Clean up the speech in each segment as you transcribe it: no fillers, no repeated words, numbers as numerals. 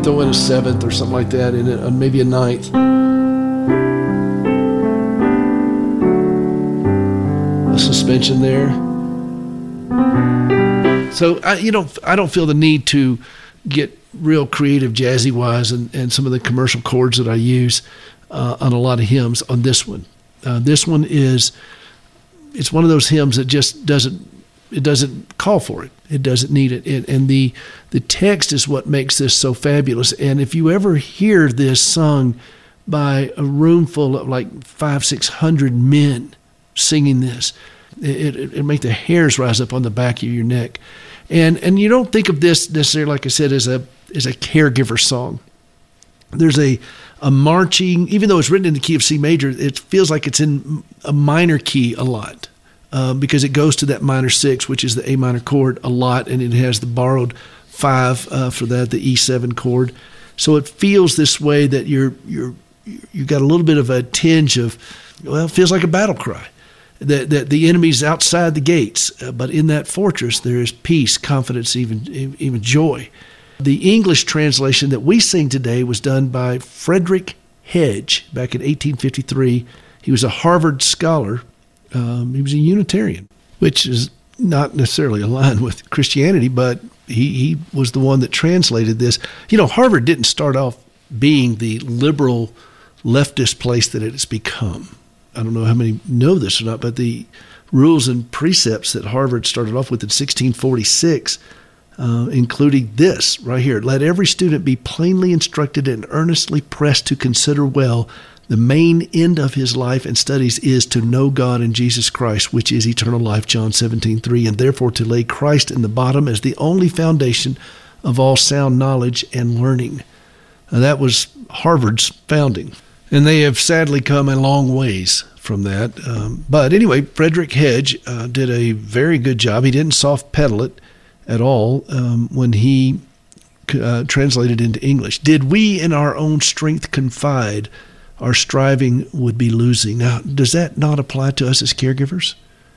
could throw in a seventh or something like that, and maybe a ninth. A suspension there. So I don't feel the need to get real creative jazzy wise and some of the commercial chords that I use on a lot of hymns on this one. This one it's one of those hymns that just doesn't call for it. It doesn't need it. And the text is what makes this so fabulous. And if you ever hear this sung by a room full of like 500-600 men singing this, it make the hairs rise up on the back of your neck. And you don't think of this necessarily, like I said, as a caregiver song. There's a marching, even though it's written in the key of C major, it feels like it's in a minor key a lot because it goes to that minor 6, which is the A minor chord, a lot, and it has the borrowed 5 for that, the E7 chord. So it feels this way that you got a little bit of a tinge of, well, it feels like a battle cry. That the enemy's outside the gates, but in that fortress there is peace, confidence, even joy. The English translation that we sing today was done by Frederick Hedge back in 1853. He was a Harvard scholar. He was a Unitarian, which is not necessarily aligned with Christianity, but he was the one that translated this. Harvard didn't start off being the liberal leftist place that it has become. I don't know how many know this or not, but the rules and precepts that Harvard started off with in 1646, including this right here: let every student be plainly instructed and earnestly pressed to consider well the main end of his life and studies is to know God and Jesus Christ, which is eternal life, John 17:3, and therefore to lay Christ in the bottom as the only foundation of all sound knowledge and learning. Now, that was Harvard's founding. And they have sadly come a long ways from that. But anyway, Frederick Hedge did a very good job. He didn't soft pedal it at all when he translated into English. Did we in our own strength confide, our striving would be losing. Now, does that not apply to us as caregivers?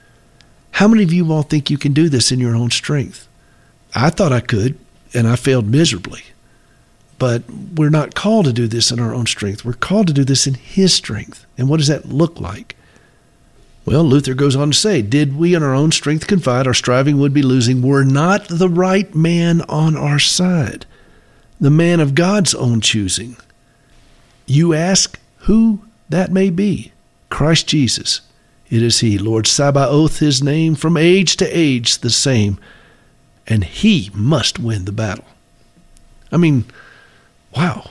How many of you all think you can do this in your own strength? I thought I could, and I failed miserably. But we're not called to do this in our own strength. We're called to do this in His strength. And what does that look like? Well, Luther goes on to say, did we in our own strength confide, our striving would be losing, were not the right man on our side, the man of God's own choosing. You ask who that may be. Christ Jesus. It is He, Lord Sabaoth, His name, from age to age the same. And He must win the battle. I mean, wow.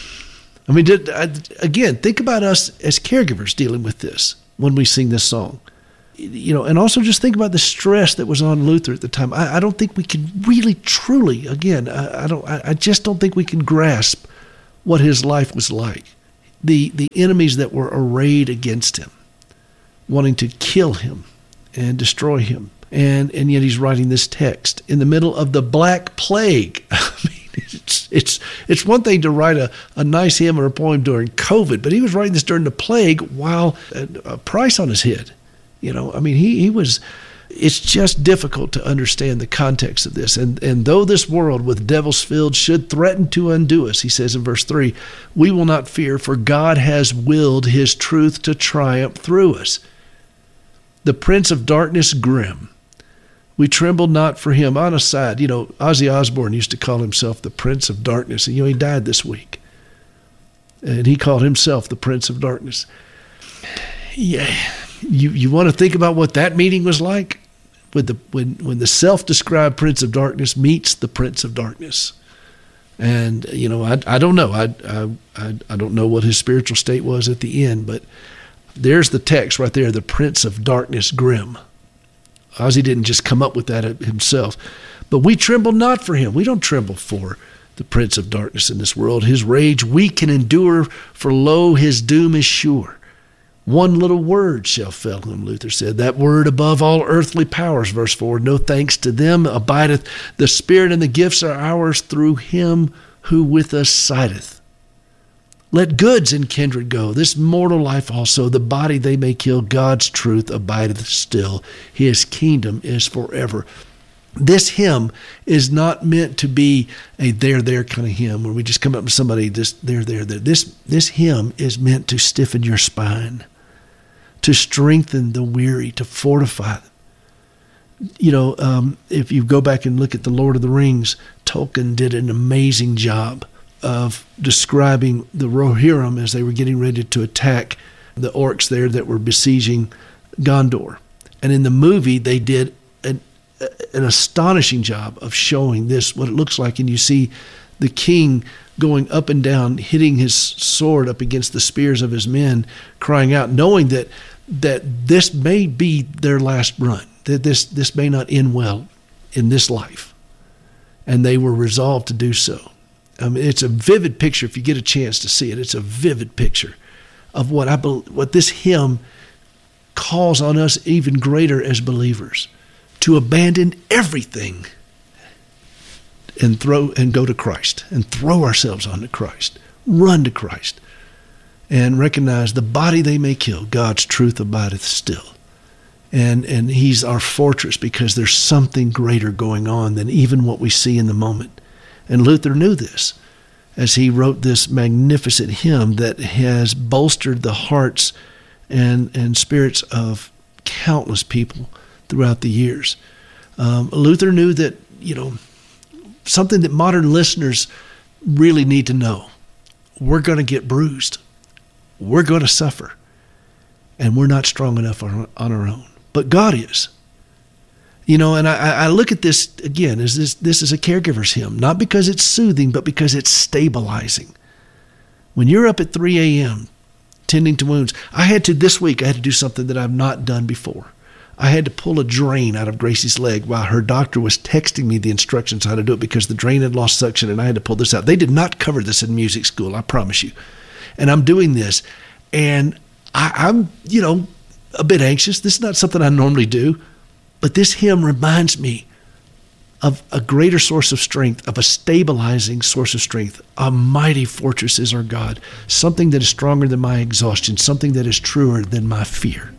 I mean, again, think about us as caregivers dealing with this when we sing this song. And also just think about the stress that was on Luther at the time. I don't think we can really, truly, again, I just don't think we can grasp what his life was like. The enemies that were arrayed against him, wanting to kill him and destroy him. And yet he's writing this text in the middle of the Black Plague. I mean, it's one thing to write a nice hymn or a poem during COVID, but he was writing this during the plague while a price on his head. I mean, he was. It's just difficult to understand the context of this. And though this world with devils filled should threaten to undo us, he says in verse 3, we will not fear, for God has willed His truth to triumph through us. The prince of darkness grim, we tremble not for him. On a side, Ozzy Osbourne used to call himself the Prince of Darkness. And, he died this week. And he called himself the Prince of Darkness. Yeah, you want to think about what that meeting was like? When the self-described Prince of Darkness meets the Prince of Darkness. And, I don't know. I don't know what his spiritual state was at the end, but there's the text right there, the Prince of Darkness grim. Ozzy didn't just come up with that himself. But we tremble not for him. We don't tremble for the Prince of Darkness in this world. His rage we can endure, for lo, his doom is sure. One little word shall fell him, Luther said. That word above all earthly powers, verse 4. No thanks to them abideth. The Spirit and the gifts are ours through Him who with us sideth. Let goods and kindred go, this mortal life also, the body they may kill, God's truth abideth still. His kingdom is forever. This hymn is not meant to be a there kind of hymn where we just come up to somebody, just there. This hymn is meant to stiffen your spine, to strengthen the weary, to fortify them. If you go back and look at The Lord of the Rings, Tolkien did an amazing job of describing the Rohirrim as they were getting ready to attack the orcs there that were besieging Gondor. And in the movie, they did an astonishing job of showing this, what it looks like. And you see the king going up and down, hitting his sword up against the spears of his men, crying out, knowing that this may be their last run, that this may not end well in this life. And they were resolved to do so. It's a vivid picture. If you get a chance to see it, it's a vivid picture of what this hymn calls on us even greater as believers, to abandon everything and go to Christ and throw ourselves onto Christ, run to Christ, and recognize the body they may kill, God's truth abideth still. And he's our fortress because there's something greater going on than even what we see in the moment. And Luther knew this as he wrote this magnificent hymn that has bolstered the hearts and spirits of countless people throughout the years. Luther knew that, something that modern listeners really need to know. We're going to get bruised. We're going to suffer. And we're not strong enough on our own. But God is. And I look at this again as this is a caregiver's hymn, not because it's soothing, but because it's stabilizing. When you're up at 3 a.m. tending to wounds, this week I had to do something that I've not done before. I had to pull a drain out of Gracie's leg while her doctor was texting me the instructions how to do it because the drain had lost suction and I had to pull this out. They did not cover this in music school, I promise you. And I'm doing this and I'm a bit anxious. This is not something I normally do. But this hymn reminds me of a greater source of strength, of a stabilizing source of strength. A mighty fortress is our God, something that is stronger than my exhaustion, something that is truer than my fear.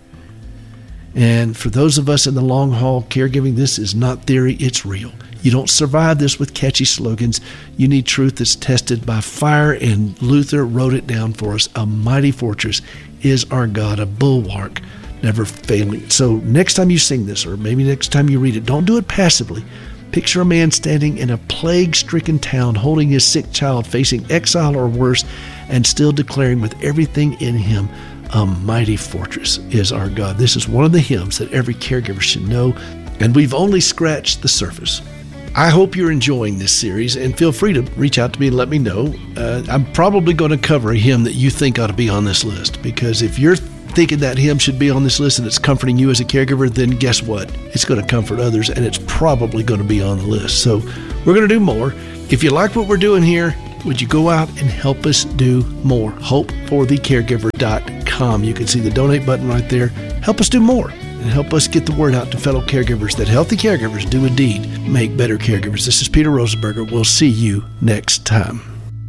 And for those of us in the long haul caregiving, this is not theory, it's real. You don't survive this with catchy slogans. You need truth that's tested by fire, and Luther wrote it down for us. A mighty fortress is our God, a bulwark never failing. So next time you sing this, or maybe next time you read it, don't do it passively. Picture a man standing in a plague-stricken town, holding his sick child, facing exile or worse, and still declaring with everything in him, a mighty fortress is our God. This is one of the hymns that every caregiver should know, and we've only scratched the surface. I hope you're enjoying this series, and feel free to reach out to me and let me know. I'm probably going to cover a hymn that you think ought to be on this list, because if you're thinking that hymn should be on this list and it's comforting you as a caregiver, then guess what? It's going to comfort others, and it's probably going to be on the list. So we're going to do more. If you like what we're doing here, would you go out and help us do more? HopeForTheCaregiver.com. You can see the donate button right there. Help us do more and help us get the word out to fellow caregivers that healthy caregivers do indeed make better caregivers. This is Peter Rosenberger. We'll see you next time.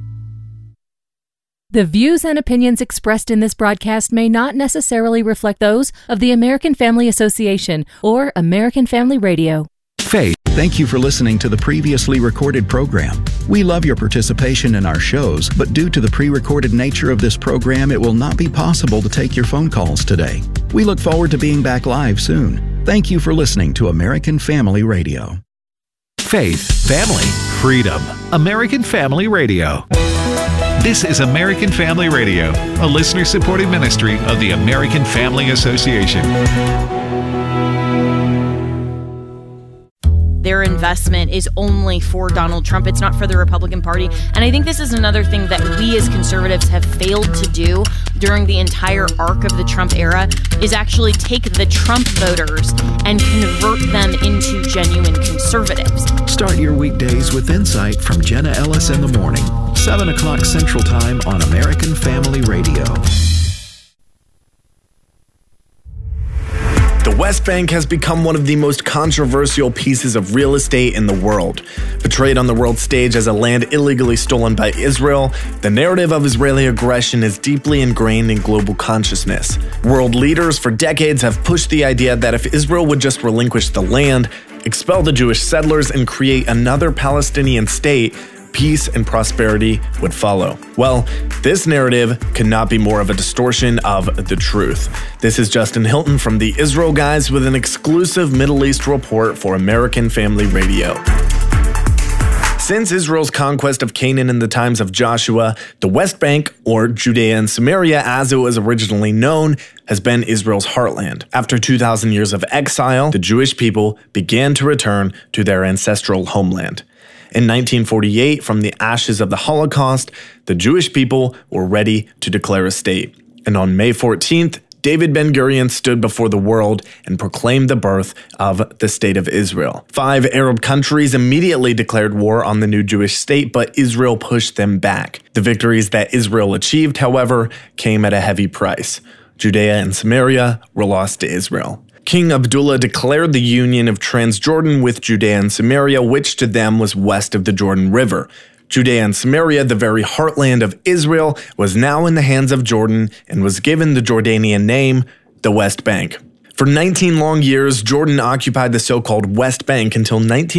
The views and opinions expressed in this broadcast may not necessarily reflect those of the American Family Association or American Family Radio. Faith, thank you for listening to the previously recorded program. We love your participation in our shows, but due to the pre-recorded nature of this program, it will not be possible to take your phone calls today. We look forward to being back live soon. Thank you for listening to American Family Radio. Faith, family, freedom. American Family Radio. This is American Family Radio, a listener-supported ministry of the American Family Association. Their investment is only for Donald Trump. It's not for the Republican Party. And I think this is another thing that we as conservatives have failed to do during the entire arc of the Trump era, is actually take the Trump voters and convert them into genuine conservatives. Start your weekdays with insight from Jenna Ellis in the morning, 7 o'clock Central Time on American Family Radio. The West Bank has become one of the most controversial pieces of real estate in the world. Portrayed on the world stage as a land illegally stolen by Israel, the narrative of Israeli aggression is deeply ingrained in global consciousness. World leaders for decades have pushed the idea that if Israel would just relinquish the land, expel the Jewish settlers, and create another Palestinian state, peace and prosperity would follow. Well, this narrative could not be more of a distortion of the truth. This is Justin Hilton from the Israel Guys with an exclusive Middle East report for American Family Radio. Since Israel's conquest of Canaan in the times of Joshua, the West Bank, or Judea and Samaria as it was originally known, has been Israel's heartland. After 2,000 years of exile, the Jewish people began to return to their ancestral homeland. In 1948, from the ashes of the Holocaust, the Jewish people were ready to declare a state. And on May 14th, David Ben-Gurion stood before the world and proclaimed the birth of the State of Israel. 5 Arab countries immediately declared war on the new Jewish state, but Israel pushed them back. The victories that Israel achieved, however, came at a heavy price. Judea and Samaria were lost to Israel. King Abdullah declared the union of Transjordan with Judea and Samaria, which to them was west of the Jordan River. Judea and Samaria, the very heartland of Israel, was now in the hands of Jordan and was given the Jordanian name, the West Bank. For 19 long years, Jordan occupied the so-called West Bank until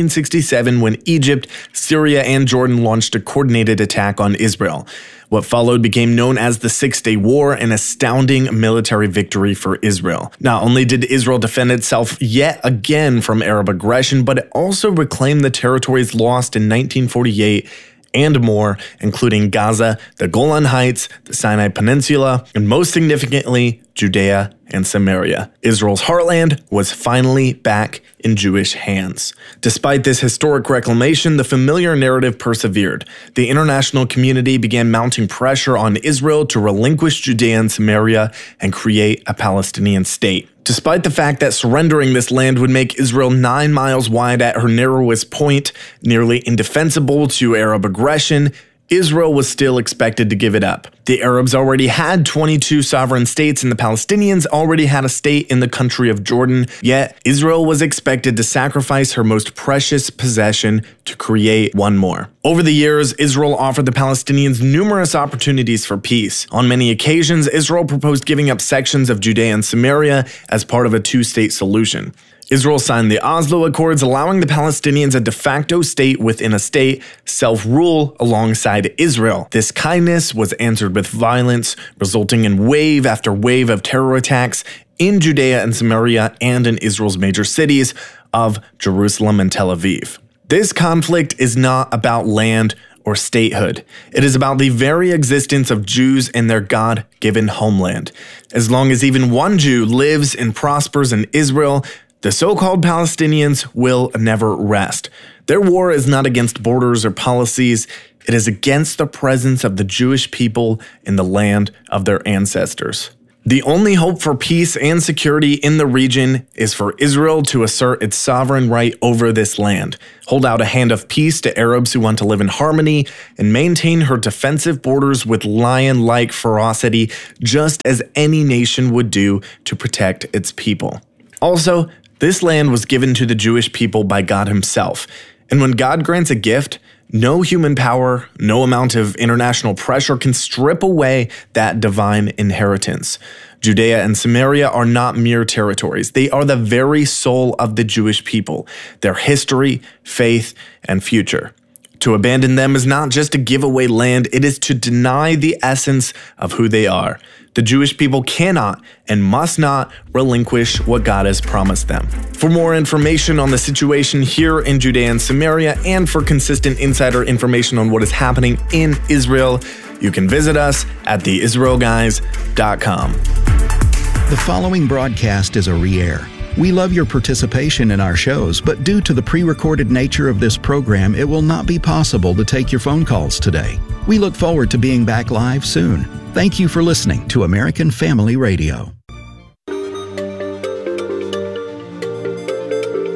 1967 when Egypt, Syria, and Jordan launched a coordinated attack on Israel. What followed became known as the Six-Day War, an astounding military victory for Israel. Not only did Israel defend itself yet again from Arab aggression, but it also reclaimed the territories lost in 1948 and more, including Gaza, the Golan Heights, the Sinai Peninsula, and most significantly, Judea and Samaria. Israel's heartland was finally back in Jewish hands. Despite this historic reclamation, the familiar narrative persevered. The international community began mounting pressure on Israel to relinquish Judea and Samaria and create a Palestinian state. Despite the fact that surrendering this land would make Israel 9 miles wide at her narrowest point, nearly indefensible to Arab aggression, Israel was still expected to give it up. The Arabs already had 22 sovereign states and the Palestinians already had a state in the country of Jordan, yet Israel was expected to sacrifice her most precious possession to create one more. Over the years, Israel offered the Palestinians numerous opportunities for peace. On many occasions, Israel proposed giving up sections of Judea and Samaria as part of a two-state solution. Israel signed the Oslo Accords, allowing the Palestinians a de facto state within a state, self-rule alongside Israel. This kindness was answered with violence, resulting in wave after wave of terror attacks in Judea and Samaria and in Israel's major cities of Jerusalem and Tel Aviv. This conflict is not about land or statehood. It is about the very existence of Jews and their God-given homeland. As long as even one Jew lives and prospers in Israel, the so-called Palestinians will never rest. Their war is not against borders or policies. It is against the presence of the Jewish people in the land of their ancestors. The only hope for peace and security in the region is for Israel to assert its sovereign right over this land, hold out a hand of peace to Arabs who want to live in harmony, and maintain her defensive borders with lion-like ferocity, just as any nation would do to protect its people. Also, this land was given to the Jewish people by God himself, and when God grants a gift, no human power, no amount of international pressure can strip away that divine inheritance. Judea and Samaria are not mere territories. They are the very soul of the Jewish people, their history, faith, and future. To abandon them is not just to give away land, it is to deny the essence of who they are. The Jewish people cannot and must not relinquish what God has promised them. For more information on the situation here in Judea and Samaria, and for consistent insider information on what is happening in Israel, you can visit us at theisraelguys.com. The following broadcast is a re-air. We love your participation in our shows, but due to the pre-recorded nature of this program, it will not be possible to take your phone calls today. We look forward to being back live soon. Thank you for listening to American Family Radio.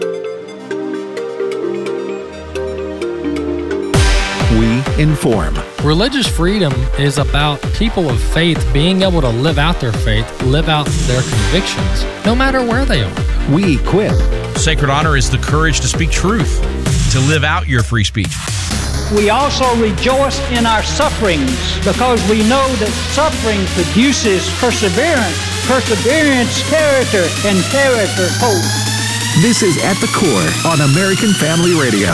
We inform. Religious freedom is about people of faith being able to live out their faith, live out their convictions, no matter where they are. We equip. Sacred honor is the courage to speak truth, to live out your free speech. We also rejoice in our sufferings because we know that suffering produces perseverance, perseverance, character, and character, hope. This is At the Core on American Family Radio.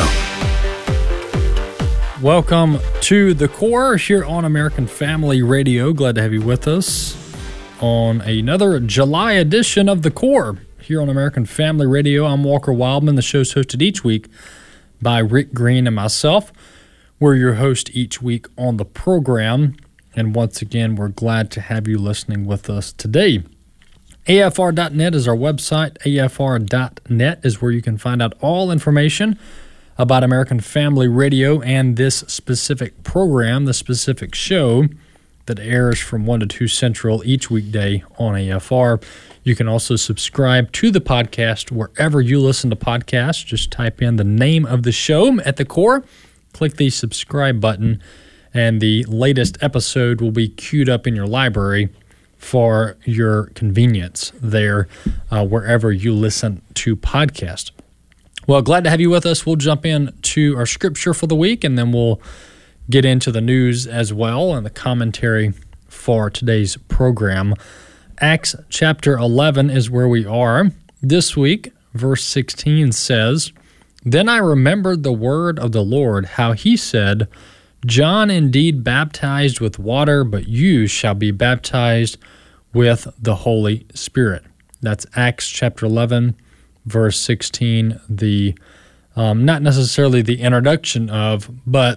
Welcome to The Core here on American Family Radio. Glad to have you with us on another July edition of The Core here on American Family Radio. I'm Walker Wildman. The show's hosted each week by Rick Green and myself. We're your host each week on the program. And once again, we're glad to have you listening with us today. AFR.net is our website. AFR.net is where you can find out all information about American Family Radio and this specific program, the specific show that airs from 1 to 2 Central each weekday on AFR. You can also subscribe to the podcast wherever you listen to podcasts. Just type in the name of the show at the core, click the subscribe button, and the latest episode will be queued up in your library for your convenience there, wherever you listen to podcasts. Well, glad to have you with us. We'll jump in to our scripture for the week, and then we'll get into the news as well and the commentary for today's program. Acts chapter 11 is where we are. This week, verse 16 says, "Then I remembered the word of the Lord, how he said, John indeed baptized with water, but you shall be baptized with the Holy Spirit." That's Acts chapter 11, verse 16, the not necessarily the introduction of, but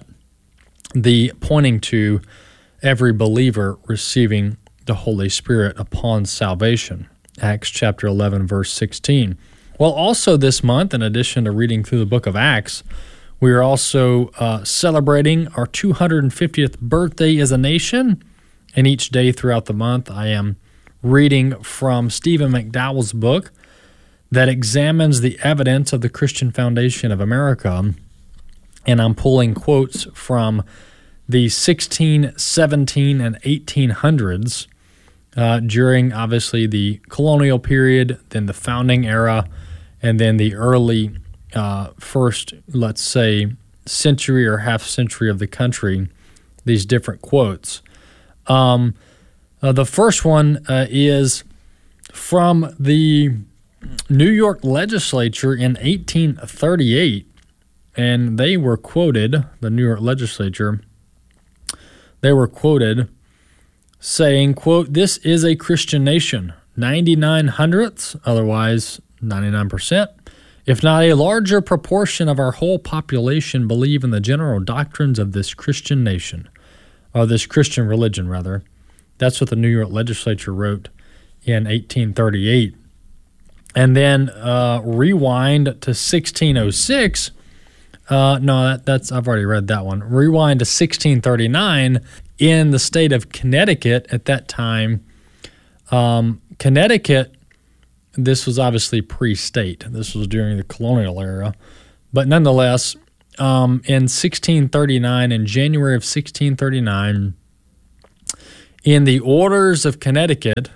the pointing to every believer receiving the Holy Spirit upon salvation. Acts chapter 11, verse 16. Well, also this month, in addition to reading through the book of Acts, we are also celebrating our 250th birthday as a nation. And each day throughout the month, I am reading from Stephen McDowell's book that examines the evidence of the Christian foundation of America. And I'm pulling quotes from the 16, 17, and 1800s during, obviously, the colonial period, then the founding era, and then the early first, let's say, century or half century of the country, these different quotes. The first one is from the New York legislature in 1838, and they were quoted, the New York legislature, they were quoted saying, quote, "This is a Christian nation, 99 hundredths, otherwise 99%, if not a larger proportion of our whole population believe in the general doctrines of this Christian nation," or this Christian religion, rather. That's what the New York legislature wrote in 1838. And then rewind to 1606. That's I've already read that one. Rewind to 1639 in the state of Connecticut at that time. Connecticut, this was obviously pre-state. This was during the colonial era. But nonetheless, in 1639, in January of 1639, in the Orders of Connecticut,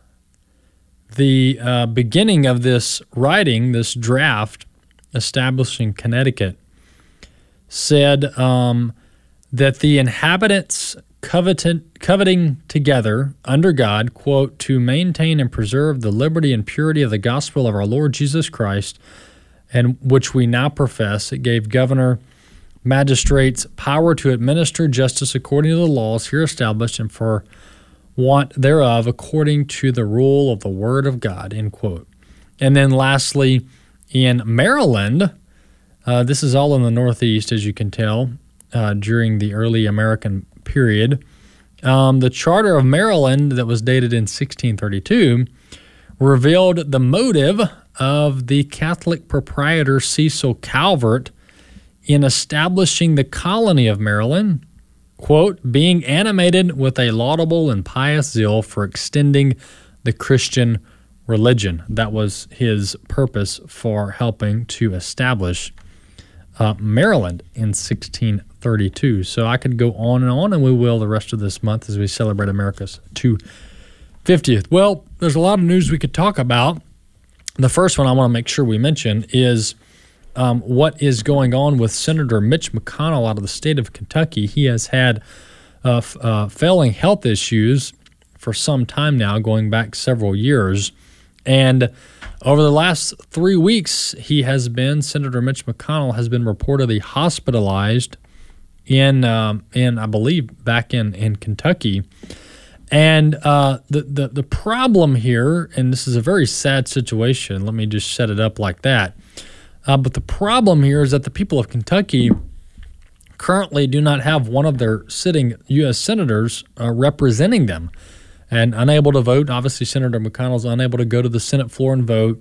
the beginning of this writing, this draft establishing Connecticut, said that the inhabitants coveting together under God, quote, "to maintain and preserve the liberty and purity of the gospel of our Lord Jesus Christ, and which we now profess, it gave governor magistrates power to administer justice according to the laws here established, and for want thereof according to the rule of the word of God," end quote. And then lastly, in Maryland, this is all in the Northeast, as you can tell, during the early American period, the Charter of Maryland that was dated in 1632 revealed the motive of the Catholic proprietor Cecil Calvert in establishing the colony of Maryland, quote, "being animated with a laudable and pious zeal for extending the Christian religion." That was his purpose for helping to establish Maryland in 1632. So I could go on, and we will the rest of this month as we celebrate America's 250th. Well, there's a lot of news we could talk about. The first one I want to make sure we mention is what is going on with Senator Mitch McConnell out of the state of Kentucky. He has had failing health issues for some time now, going back several years. And over the last 3 weeks, Senator Mitch McConnell has been reportedly hospitalized in I believe, back in Kentucky. And the problem here, and this is a very sad situation, let me just set it up like that. But the problem here is that the people of Kentucky currently do not have one of their sitting U.S. senators representing them and unable to vote. Obviously, Senator McConnell's unable to go to the Senate floor and vote.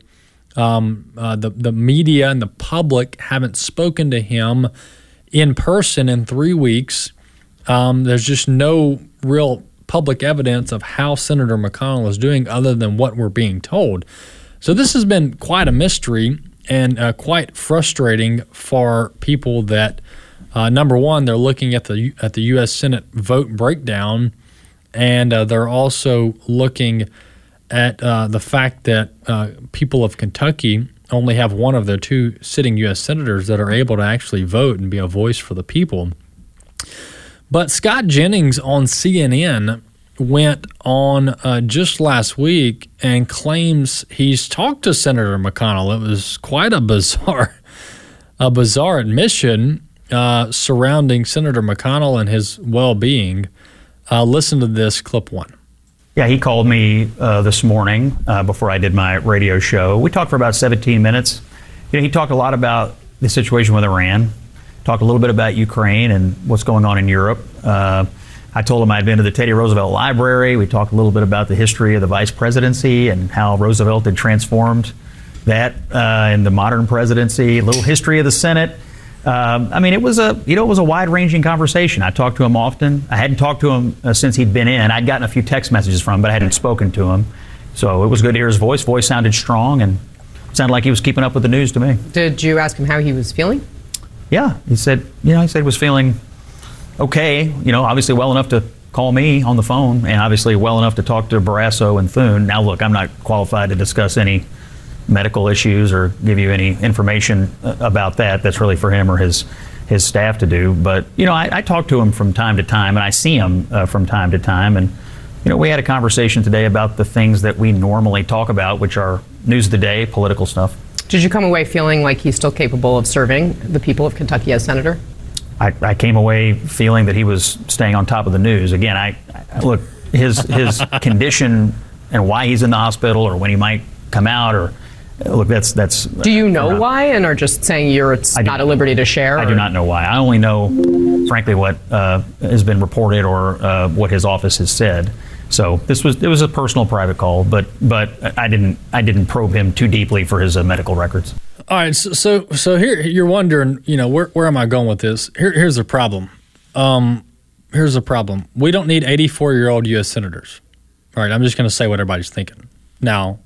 The media and the public haven't spoken to him in person in 3 weeks. There's just no real public evidence of how Senator McConnell is doing other than what we're being told. So this has been quite a mystery and quite frustrating for people that, number one, they're looking at the U.S. Senate vote breakdown, and they're also looking at the fact that people of Kentucky only have one of their two sitting U.S. senators that are able to actually vote and be a voice for the people. But Scott Jennings on CNN went on just last week and claims he's talked to Senator McConnell. It was quite a bizarre admission surrounding Senator McConnell and his well-being. Listen to this, clip one. Yeah, he called me this morning before I did my radio show. We talked for about 17 minutes. He talked a lot about the situation with Iran, talked a little bit about Ukraine and what's going on in Europe. I told him I'd been to the Teddy Roosevelt Library. We talked a little bit about the history of the vice presidency and how Roosevelt had transformed that in the modern presidency, a little history of the Senate. It was a wide-ranging conversation. I talked to him often. I hadn't talked to him since he'd been in. I'd gotten a few text messages from him, but I hadn't spoken to him. So it was good to hear his voice. Voice sounded strong and sounded like he was keeping up with the news to me. Did you ask him how he was feeling? Yeah, he said he was feeling okay. Obviously well enough to call me on the phone, and obviously well enough to talk to Barrasso and Thune. Now, look, I'm not qualified to discuss any medical issues or give you any information about that. That's really for him or his staff to do. But I talk to him from time to time, and I see him from time to time. And we had a conversation today about the things that we normally talk about, which are news of the day, political stuff. Did you come away feeling like he's still capable of serving the people of Kentucky as senator? I came away feeling that he was staying on top of the news. Again, I look, his condition and why he's in the hospital or when he might come out, or look, that's. Do you know why, and are just saying it's not at liberty to share? I do not know why. I only know, frankly, what has been reported or what his office has said. So it was a personal, private call, but I didn't probe him too deeply for his medical records. All right, so here you're wondering, where am I going with this? Here's the problem. Here's the problem. We don't need 84-year-old U.S. senators. All right, I'm just going to say what everybody's thinking. Now,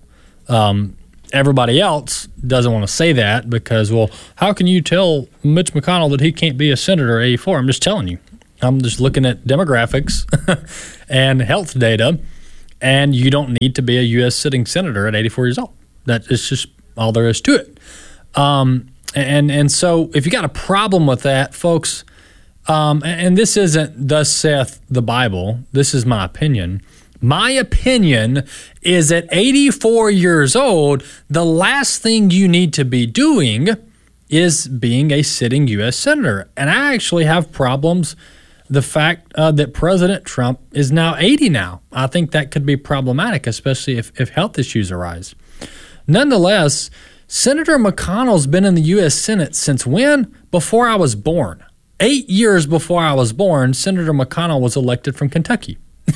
everybody else doesn't want to say that because, well, how can you tell Mitch McConnell that he can't be a senator at 84? I'm just telling you. I'm just looking at demographics and health data, and you don't need to be a U.S. sitting senator at 84 years old. That is just all there is to it. And so if you got a problem with that, folks, and this isn't thus saith the Bible, this is my opinion. My opinion is at 84 years old, the last thing you need to be doing is being a sitting U.S. senator. And I actually have problems the fact that President Trump is now 80 now. I think that could be problematic, especially if health issues arise. Nonetheless, Senator McConnell's been in the U.S. Senate since when? Before I was born. 8 years before I was born, Senator McConnell was elected from Kentucky.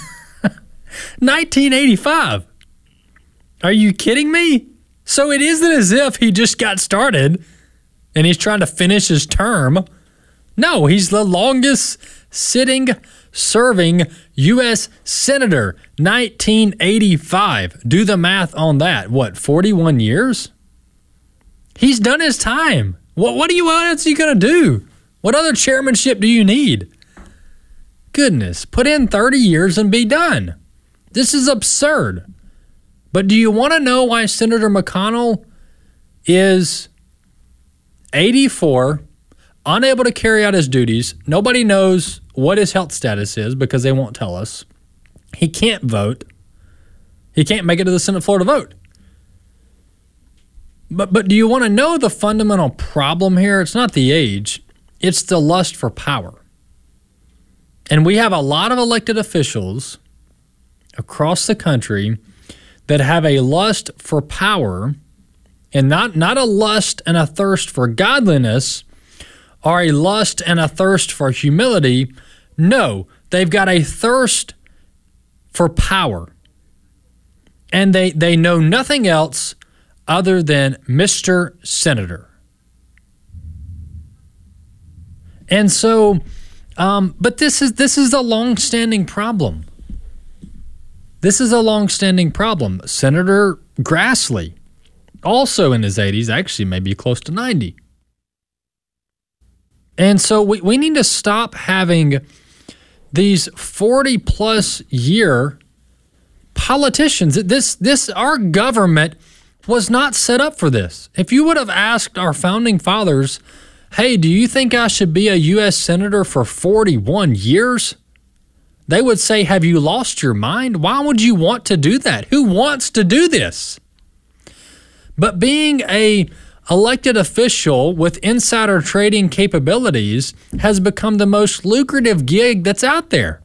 1985. Are you kidding me? So it isn't as if he just got started and he's trying to finish his term. No, he's the longest sitting, serving U.S. Senator, 1985. Do the math on that. What, 41 years? He's done his time. What else are you going to do? What other chairmanship do you need? Goodness, put in 30 years and be done. This is absurd. But do you want to know why Senator McConnell is 84, unable to carry out his duties? Nobody knows what his health status is because they won't tell us. He can't vote. He can't make it to the Senate floor to vote. But do you want to know the fundamental problem here? It's not the age. It's the lust for power. And we have a lot of elected officials across the country that have a lust for power, and not a lust and a thirst for godliness, or a lust and a thirst for humility. No, they've got a thirst for power. And they know nothing else other than Mr. Senator. And so, but this is a long-standing problem. This is a long-standing problem. Senator Grassley, also in his 80s, actually maybe close to 90. And so we need to stop having these 40-plus year politicians. Our government was not set up for this. If you would have asked our founding fathers, hey, do you think I should be a U.S. Senator for 41 years? They would say, have you lost your mind? Why would you want to do that? Who wants to do this? But being a elected official with insider trading capabilities has become the most lucrative gig that's out there.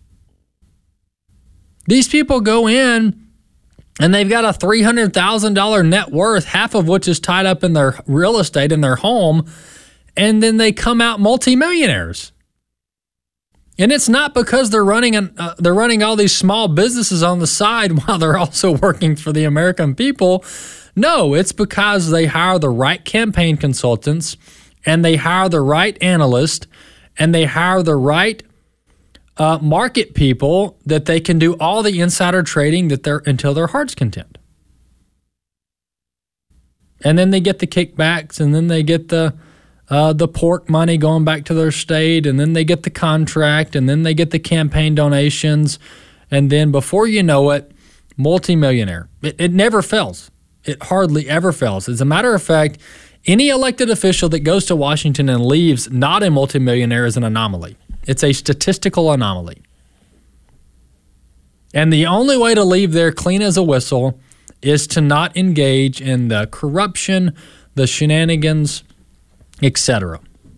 These people go in and they've got a $300,000 net worth, half of which is tied up in their real estate in their home, and then they come out multimillionaires. And it's not because they're running all these small businesses on the side while they're also working for the American people. No, it's because they hire the right campaign consultants, and they hire the right analyst, and they hire the right market people that they can do all the insider trading until their heart's content. And then they get the kickbacks, and then they get the pork money going back to their state, and then they get the contract, and then they get the campaign donations, and then before you know it, multimillionaire. It never fails. It hardly ever fails. As a matter of fact, any elected official that goes to Washington and leaves not a multimillionaire is an anomaly. It's a statistical anomaly. And the only way to leave there clean as a whistle is to not engage in the corruption, the shenanigans, etc.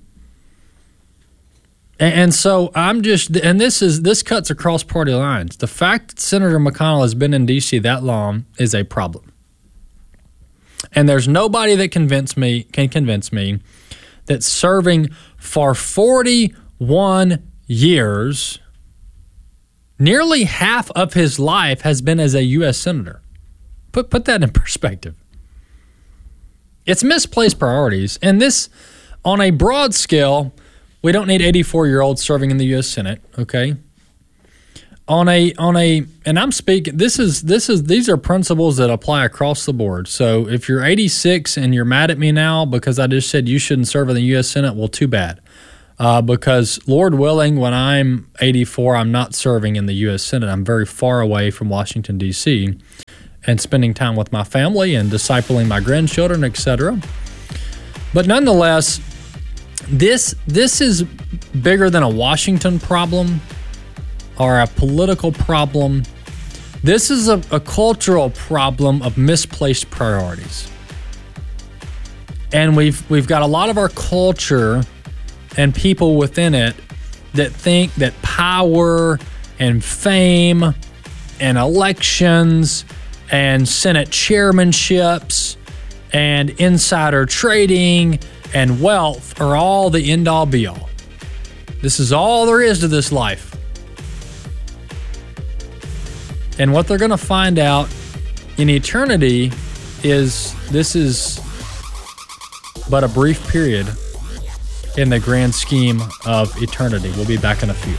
And so this cuts across party lines. The fact that Senator McConnell has been in D.C. that long is a problem. And there's nobody that can convince me that serving for 41 years, nearly half of his life has been as a U.S. Senator. Put that in perspective. It's misplaced priorities. And this, on a broad scale, we don't need 84-year-olds serving in the U.S. Senate, okay? And I'm speaking, these are principles that apply across the board. So if you're 86 and you're mad at me now because I just said you shouldn't serve in the U.S. Senate, well, too bad. Because Lord willing, when I'm 84, I'm not serving in the U.S. Senate. I'm very far away from Washington, D.C., and spending time with my family and discipling my grandchildren, etc. But nonetheless, this is bigger than a Washington problem or a political problem. This is a cultural problem of misplaced priorities. And we've got a lot of our culture and people within it that think that power and fame and elections and Senate chairmanships and insider trading and wealth are all the end-all be-all. This is all there is to this life. And what they're going to find out in eternity is this is but a brief period in the grand scheme of eternity. We'll be back in a few.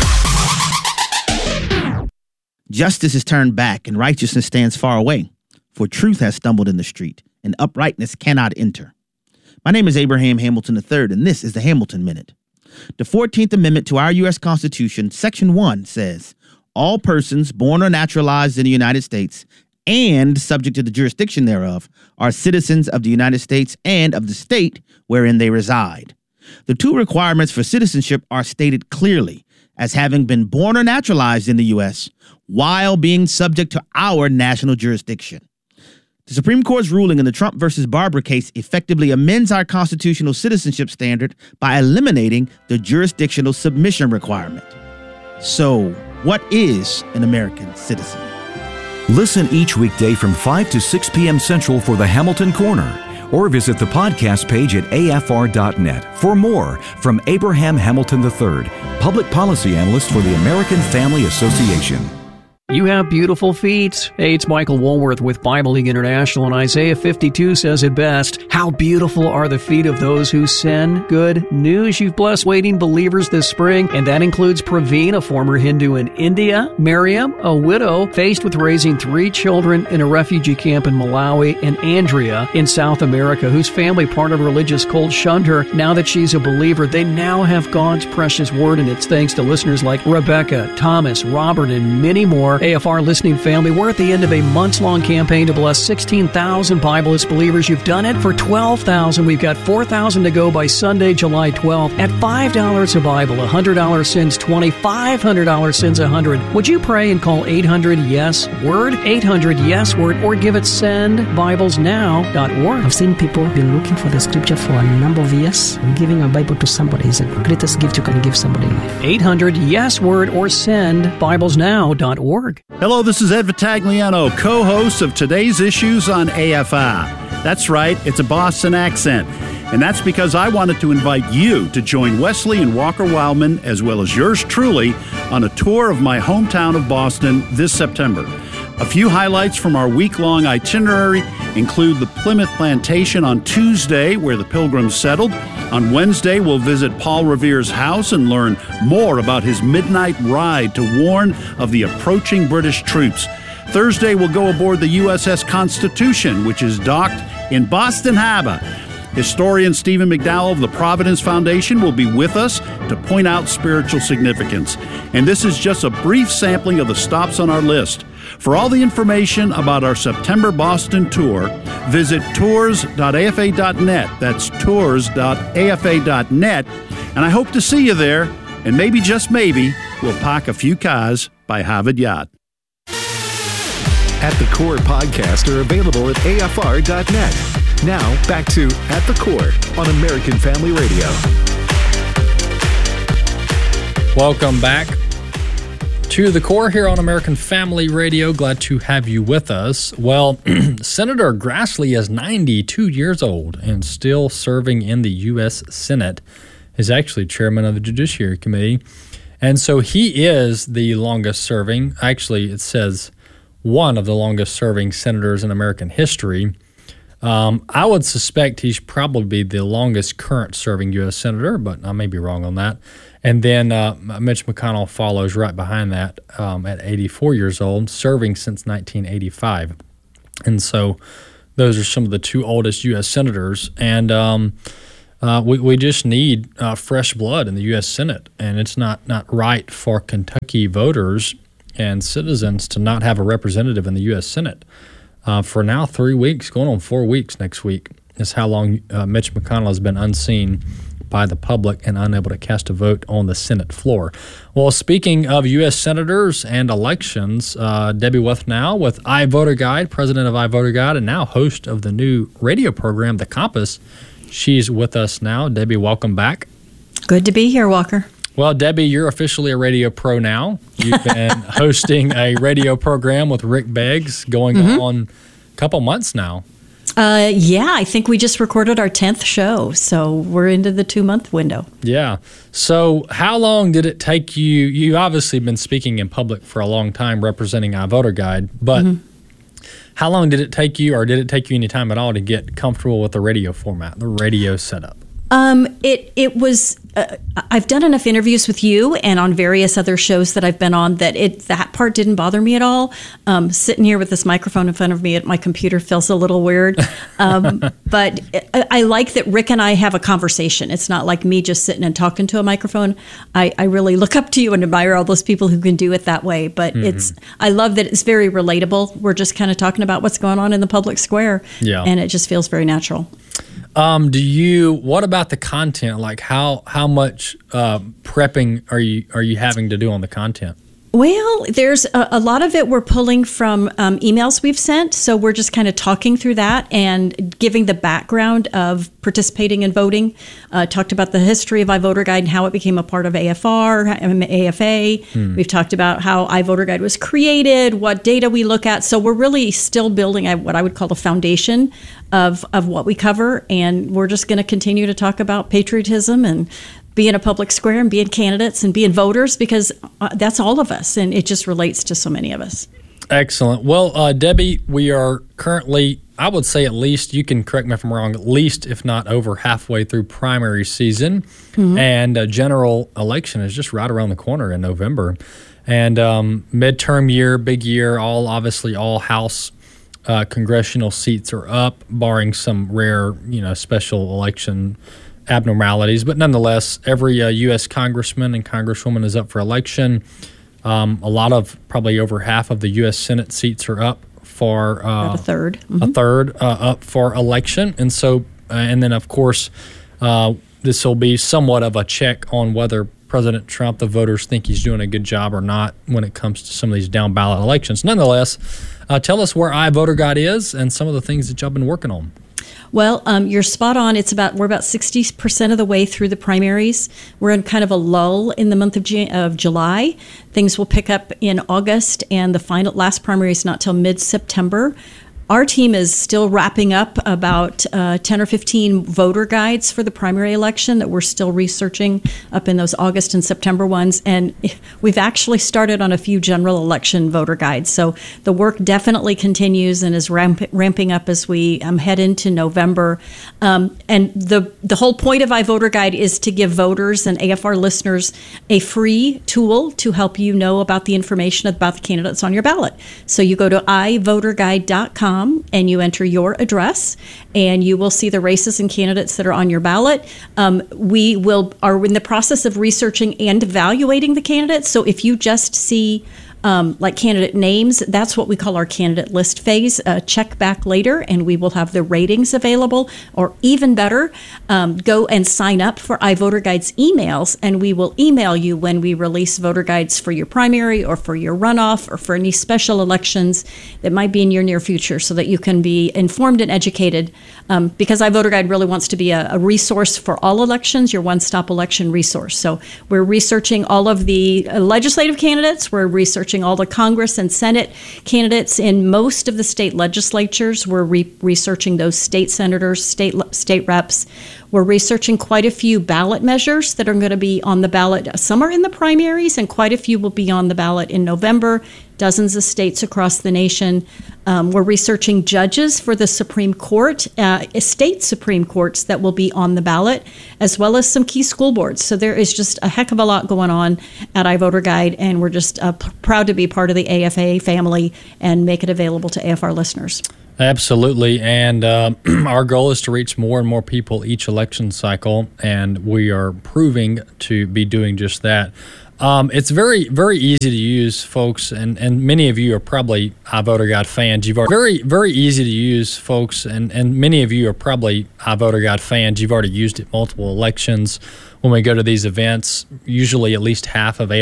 Justice is turned back and righteousness stands far away. for truth has stumbled in the street, and uprightness cannot enter. My name is Abraham Hamilton III, and this is the Hamilton Minute. The 14th Amendment to our U.S. Constitution, Section 1, says, all persons born or naturalized in the United States and subject to the jurisdiction thereof are citizens of the United States and of the state wherein they reside. The two requirements for citizenship are stated clearly as having been born or naturalized in the U.S. while being subject to our national jurisdiction. The Supreme Court's ruling in the Trump versus Barber case effectively amends our constitutional citizenship standard by eliminating the jurisdictional submission requirement. So, what is an American citizen? Listen each weekday from 5 to 6 p.m. Central for the Hamilton Corner, or visit the podcast page at afr.net for more from Abraham Hamilton III, Public Policy Analyst for the American Family Association. You have beautiful feet. Hey, it's Michael Woolworth with Bible League International, and Isaiah 52 says it best. How beautiful are the feet of those who send good news. You've blessed waiting believers this spring, and that includes Praveen, a former Hindu in India, Miriam, a widow faced with raising 3 children in a refugee camp in Malawi, and Andrea in South America, whose family, part of a religious cult, shunned her. Now that she's a believer, they now have God's precious word, and it's thanks to listeners like Rebecca, Thomas, Robert, and many more. AFR listening family, we're at the end of a months-long campaign to bless 16,000 Bibleist believers. You've done it for 12,000. We've got 4,000 to go by Sunday, July 12th. At $5 a Bible, $100 sends 20, $500 sends 100. Would you pray and call 800-YES-WORD, 800-YES-WORD, or give it sendbiblesnow.org? I've seen people been looking for the scripture for a number of years. Giving a Bible to somebody is the greatest gift you can give somebody in life. 800-YES-WORD or sendbiblesnow.org. Hello, this is Ed Vitagliano, co-host of today's issues on AFI. That's right, it's a Boston accent. And that's because I wanted to invite you to join Wesley and Walker Wildman, as well as yours truly, on a tour of my hometown of Boston this September. A few highlights from our week-long itinerary include the Plymouth Plantation on Tuesday, where the Pilgrims settled. On Wednesday, we'll visit Paul Revere's house and learn more about his midnight ride to warn of the approaching British troops. Thursday, we'll go aboard the USS Constitution, which is docked in Boston Harbor. Historian Stephen McDowell of the Providence Foundation will be with us to point out spiritual significance. And this is just a brief sampling of the stops on our list. For all the information about our September Boston tour, visit tours.afa.net. That's tours.afa.net. And I hope to see you there. And maybe, just maybe, we'll park a few cars by Harvard Yard. At the Core podcasts are available at afr.net. Now, back to At the Core on American Family Radio. Welcome back to The Core here on American Family Radio. Glad to have you with us. Well, Senator Grassley is 92 years old and still serving in the U.S. Senate. He's actually chairman of the Judiciary Committee. And so he is the longest serving, actually it says one of the longest serving senators in American history. I would suspect he's probably the longest current serving U.S. senator, but I may be wrong on that. And then Mitch McConnell follows right behind that at 84 years old, serving since 1985. And so those are some of the 2 oldest U.S. senators. And we just need fresh blood in the U.S. Senate. And it's not right for Kentucky voters and citizens to not have a representative in the U.S. Senate. For now, 3 weeks, going on 4 weeks next week, is how long Mitch McConnell has been unseen by the public and unable to cast a vote on the Senate floor. Well, speaking of U.S. senators and elections, Debbie Wethnow with iVoter Guide, president of iVoter Guide, and now host of the new radio program, The Compass. She's with us now. Debbie, welcome back. Good to be here, Walker. Well, Debbie, you're officially a radio pro now. You've been hosting a radio program with Rick Beggs going on a couple months now. Yeah, I think we just recorded our 10th show, so we're into the 2-month window. Yeah. So how long did it take you? You've obviously been speaking in public for a long time representing iVoter Guide, but how long did it take you, or did it take you any time at all to get comfortable with the radio format, the radio setup? It was. I've done enough interviews with you and on various other shows that I've been on that part didn't bother me at all. Sitting here with this microphone in front of me at my computer feels a little weird. But I like that Rick and I have a conversation. It's not like me just sitting and talking to a microphone. I really look up to you and admire all those people who can do it that way. But I love that it's very relatable. We're just kind of talking about what's going on in the public square. Yeah. And it just feels very natural. What about the content? Like how much prepping are you having to do on the content? Well, there's a lot of it we're pulling from emails we've sent. So we're just kind of talking through that and giving the background of participating in voting. Talked about the history of iVoter Guide and how it became a part of AFA. We've talked about how iVoter Guide was created, what data we look at. So we're really still building what I would call the foundation of what we cover. And we're just going to continue to talk about patriotism and being a public square and being candidates and being voters, because that's all of us, and it just relates to so many of us. Excellent. Well, Debbie, we are currently, I would say at least, you can correct me if I'm wrong, at least if not over halfway through primary season, and a general election is just right around the corner in November. And midterm year, big year, all House congressional seats are up, barring some rare, special election abnormalities, but nonetheless, every U.S. congressman and congresswoman is up for election. A lot of, probably over half of the U.S. Senate seats are up for about a third. A third up for election, and so, and then of course, this will be somewhat of a check on whether President Trump, the voters think he's doing a good job or not when it comes to some of these down ballot elections. Nonetheless, tell us where iVoter Guide is and some of the things that y'all been working on. Well, you're spot on. We're about 60% of the way through the primaries. We're in kind of a lull in the month of July. Things will pick up in August, and the last primary is not till mid-September. Our team is still wrapping up about 10 or 15 voter guides for the primary election that we're still researching up in those August and September ones. And we've actually started on a few general election voter guides. So the work definitely continues and is ramping up as we head into November. And the whole point of iVoter Guide is to give voters and AFR listeners a free tool to help you know about the information about the candidates on your ballot. So you go to iVoterGuide.com and you enter your address, and you will see the races and candidates that are on your ballot. We are in the process of researching and evaluating the candidates. So if you just see like candidate names, that's what we call our candidate list phase. Check back later and we will have the ratings available, or even better, go and sign up for iVoter Guide's emails, and we will email you when we release voter guides for your primary or for your runoff or for any special elections that might be in your near future, so that you can be informed and educated, because iVoter Guide really wants to be a resource for all elections, your one-stop election resource. So we're researching all of the legislative candidates, we're researching all the Congress and Senate candidates in most of the state legislatures. We're researching those state senators, state reps. We're researching quite a few ballot measures that are going to be on the ballot. Some are in the primaries, and quite a few will be on the ballot in November. Dozens of states across the nation. We're researching judges for the Supreme Court, state Supreme Courts that will be on the ballot, as well as some key school boards. So there is just a heck of a lot going on at iVoter Guide, and we're just proud to be part of the AFA family and make it available to AFR listeners. Absolutely, and our goal is to reach more and more people each election cycle, and we are proving to be doing just that. It's very, very easy to use, folks, and many of you are probably iVoter Guide fans. Very, very easy to use, folks, and many of you are probably iVoter Guide fans. You've already used it multiple elections. When we go to these events, usually at least half of